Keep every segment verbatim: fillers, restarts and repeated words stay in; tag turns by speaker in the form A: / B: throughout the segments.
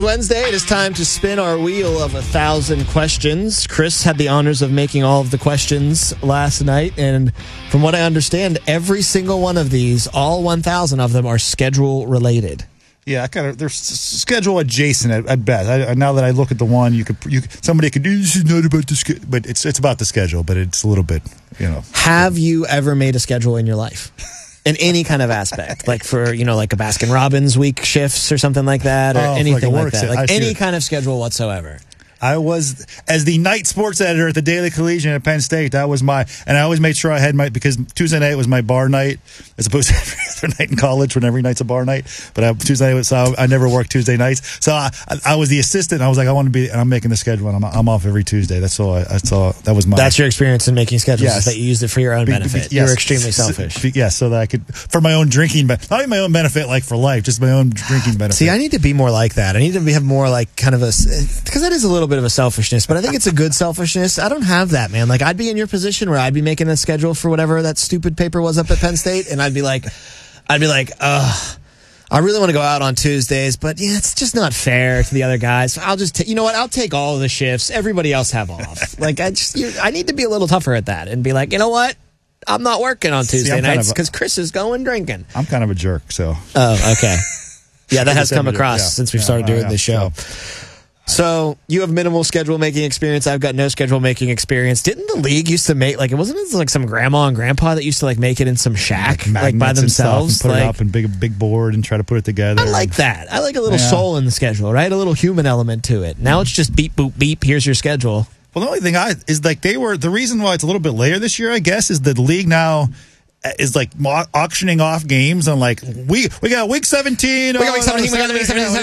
A: Wednesday, it is time to spin our wheel of a thousand questions. Chris had the honors of making all of the questions last night, and from what I understand, every single one of these, all one thousand of them, are schedule related.
B: Yeah, I kind of they're s- schedule adjacent at, at best. I, now that I look at the one, you could you somebody could do this is not about the schedule, but it's it's about the schedule, but it's a little bit, you know.
A: Have you ever made a schedule in your life? In any kind of aspect, like for, you know, like a Baskin Robbins week shifts or something like that, or
B: Oh,
A: anything
B: like a
A: like that,
B: work set.
A: like
B: I see
A: any
B: it.
A: kind of schedule whatsoever.
B: I was, as the night sports editor at the Daily Collegian at Penn State, that was my, and I always made sure I had my, because Tuesday night was my bar night, as opposed to every other night in college when every night's a bar night. But I, Tuesday night was, so I, I never worked Tuesday nights. So I, I was the assistant, and I was like, I want to be, and I'm making the schedule, and I'm, I'm off every Tuesday. That's all, I, that's all, that was my.
A: That's your experience in making schedules,
B: Yes.
A: is that you used it for your own
B: Be- be-
A: benefit.
B: yes.
A: You were extremely selfish.
B: Yes, yeah, so that I could, for my own drinking, but not even my own benefit, like for life, just my own drinking benefit.
A: See, I need to be more like that. I need to be, have more like kind of a, because that is a little bit of a selfishness, but I think it's a good selfishness. I don't have that, man. Like, I'd be in your position where I'd be making a schedule for whatever that stupid paper was up at Penn State, and I'd be like, I'd be like, ugh, I really want to go out on Tuesdays, but yeah, it's just not fair to the other guys. So I'll just, ta- you know what? I'll take all of the shifts. Everybody else have off. Like, I just, you, I need to be a little tougher at that and be like, you know what? I'm not working on Tuesday
B: I'm kind
A: nights
B: of a-
A: because Chris is going drinking.
B: I'm kind of a jerk, so.
A: Oh, okay. Yeah, that has
B: Just
A: come
B: every-
A: across
B: yeah,
A: since we've
B: yeah,
A: started
B: oh,
A: doing
B: yeah,
A: this show.
B: so-
A: So you have minimal schedule making experience. I've got no schedule making experience. Didn't the league used to make, like, it wasn't it like some grandma and grandpa that used to like make it in some shack, like, by
B: magnets and stuff,
A: themselves?
B: and put
A: like,
B: it up in big big board and try to put it together.
A: I like that. I like a little
B: Yeah.
A: soul in the schedule, right? A little human element to it. Now it's just beep boop beep. Here's your schedule.
B: Well, the only thing I is like they were the reason why it's a little bit later this year, I guess, is that the league now is like mo- auctioning off games on like we we got week seventeen.
A: We got week seventeen. We got week seventeen.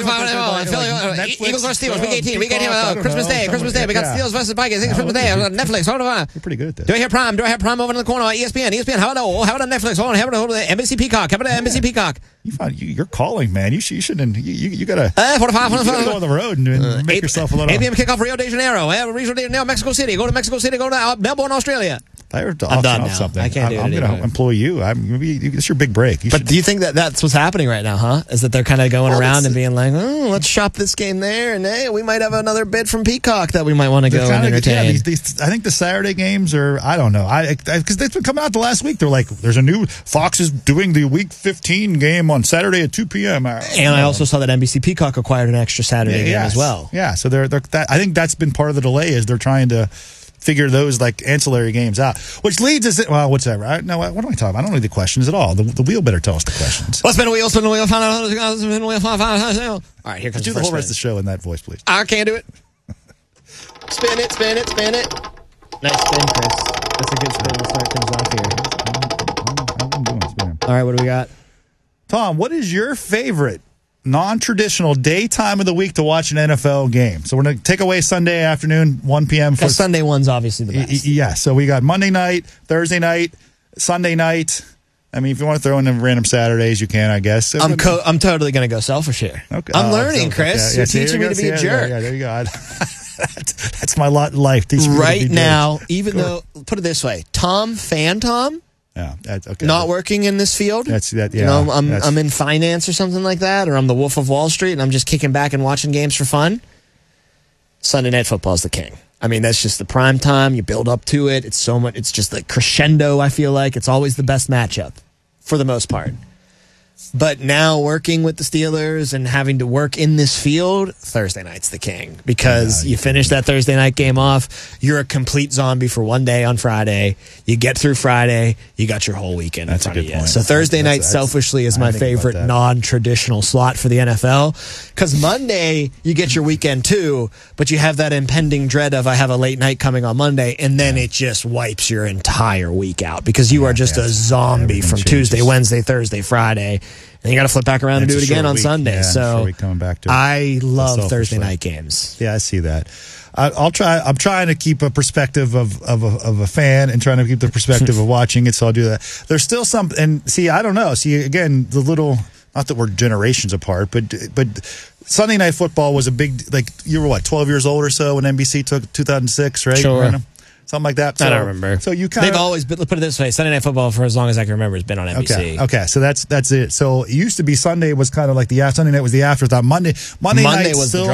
B: Netflix,
A: Eagles versus Steelers. Week
B: uh,
A: eighteen. Week eighteen.
B: Peacock, I
A: uh,
B: don't
A: Christmas
B: know,
A: Day. Christmas Day. We got
B: yeah.
A: Steelers versus Vikings. Christmas Day. uh, Netflix. Hold on.
B: You're pretty good at this.
A: Do I hear Prime? Do I have Prime over in the corner? E S P N. E S P N. How about no? How about Netflix? Hold on. How about N B C Peacock? How about N B C Peacock?
B: You find you, you're calling, man. You, should, you shouldn't. You, you, you gotta.
A: Uh, forty-five.
B: You gotta go on the road and, and
A: Uh,
B: make
A: eight-
B: yourself a little.
A: eight p.m. kickoff Rio de Janeiro. Uh, Rio de Janeiro, Mexico City. Go to Mexico City. Go to uh, Melbourne, Australia.
B: I heard to
A: I'm
B: auction
A: done
B: off
A: now.
B: something.
A: I can't do
B: I'm,
A: it
B: I'm going
A: anymore.
B: to employ you. I'm maybe it's your big break. You
A: But
B: should,
A: do you think that that's what's happening right now, huh? Is that they're kind of going
B: Well,
A: around
B: it's-
A: and being like, oh, let's shop this game there, and hey, we might have another bid from Peacock that we might want to go
B: They're
A: and
B: kinda-
A: entertain.
B: yeah, these, these, I think the Saturday games are. I don't know. I because they've been coming out the last week. They're like, there's a new Fox is doing the Week fifteen game on Saturday at two p.m.
A: And I also saw that N B C Peacock acquired an extra Saturday game
B: yes.
A: as well.
B: Yeah, so they're, they're that, I think that's been part of the delay is they're trying to figure those like ancillary games out, which leads us. Well, whatever. I, no, what am I talking about? I don't need the questions at all. The, the wheel better tell us the questions.
A: Let's spin a wheel, spin a wheel, find out. Spin a wheel, find out. All right, here comes
B: Do
A: the
B: the whole
A: first
B: rest of the
A: spin.
B: show in that voice, please.
A: I can't do it. Spin it, spin it, spin it. Nice spin, Chris. That's a good spin to start things off here.
B: I'm doing this, man.
A: All right, what do we got?
B: Tom, what is your favorite non-traditional daytime of the week to watch an N F L game? So we're going to take away Sunday afternoon, one p.m. for
A: The Sunday one's obviously the
B: Y-
A: best.
B: y- Yeah, so we got Monday night, Thursday night, Sunday night. I mean, if you want to throw in the random Saturdays, you can, I guess.
A: I'm co- I'm totally going to go selfish here.
B: Okay.
A: I'm
B: Oh,
A: learning,
B: so-
A: Chris.
B: yeah,
A: You're
B: yeah, see,
A: teaching me
B: there
A: to
B: you
A: be
B: go.
A: a
B: See, yeah,
A: jerk.
B: Yeah, there you go. that's, that's my lot in life. Teaching me to
A: Right
B: be
A: now,
B: jerks.
A: even though, put it this way, Tom, fan Tom,
B: Yeah, that's okay.
A: not working in this field.
B: That's that. Yeah,
A: You know, I'm
B: that's-
A: I'm in finance or something like that, or I'm the Wolf of Wall Street, and I'm just kicking back and watching games for fun. Sunday Night Football is the king. I mean, that's just the prime time. You build up to it. It's so much. It's just like crescendo. I feel like it's always the best matchup, for the most part. But now working with the Steelers and having to work in this field, Thursday night's the king because
B: Yeah,
A: you finish that Thursday night game off. You're a complete zombie for one day on Friday. You get through Friday, you got your whole weekend
B: That's
A: in
B: a
A: front
B: good
A: of you.
B: point.
A: So Thursday
B: That's-
A: night,
B: that's-
A: selfishly, is
B: I
A: my
B: didn't think about
A: favorite
B: that.
A: non-traditional slot for the N F L because Monday you get your weekend too, but you have that impending dread of I have a late night coming on Monday, and then it just wipes your entire week out because you
B: Yeah,
A: are just
B: yeah.
A: a zombie
B: Everything
A: from
B: changes.
A: Tuesday, Wednesday, Thursday, Friday. And you got to flip back around and,
B: It's
A: do
B: a
A: it again
B: short
A: on
B: week.
A: Sunday.
B: Yeah,
A: so
B: short week coming back to it.
A: I love
B: Selfishly.
A: Thursday night games.
B: Yeah, I see that. I, I'll try. I'm trying to keep a perspective of of a, of a fan and trying to keep the perspective of watching it. So I'll do that. There's still some, and see, I don't know. See, again, the little. Not that we're generations apart, but but Sunday Night Football was a big. Like you were what, twelve years old or so when N B C took two thousand six, right?
A: Sure.
B: Random? Something like that. So,
A: I don't remember.
B: So you kind
A: They've
B: of
A: always been, put it this way, Sunday Night Football for as long as I can remember has been on N B C.
B: Okay. Okay. So that's that's it. So it used to be Sunday was kind of like the Sunday night was the afterthought. Monday Monday,
A: Monday
B: night
A: was the
B: still